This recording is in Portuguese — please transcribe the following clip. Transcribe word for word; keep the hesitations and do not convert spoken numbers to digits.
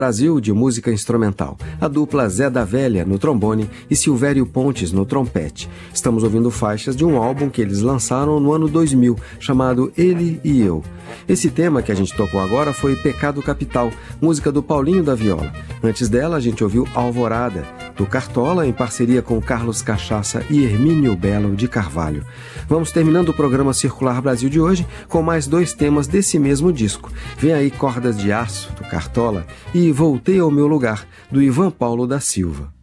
Brasil de música instrumental, a dupla Zé da Velha no trombone e Silvério Pontes no trompete. Estamos ouvindo faixas de um álbum que eles lançaram no ano dois mil, chamado Ele e Eu. Esse tema que a gente tocou agora foi Pecado Capital, música do Paulinho da Viola. Antes dela a gente ouviu Alvorada, do Cartola, em parceria com Carlos Cachaça e Hermínio Belo de Carvalho. Vamos terminando o programa Circular Brasil de hoje com mais dois temas desse mesmo disco. Vem aí Cordas de Aço, do Cartola, e Voltei ao Meu Lugar, do Ivan Paulo da Silva.